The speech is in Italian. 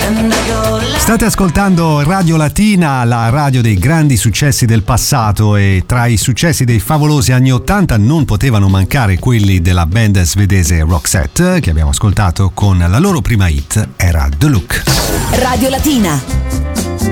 State ascoltando Radio Latina, la radio dei grandi successi del passato, e tra i successi dei favolosi anni 80 non potevano mancare quelli della band svedese Roxette, che abbiamo ascoltato con la loro prima hit, era The Look. Radio Latina.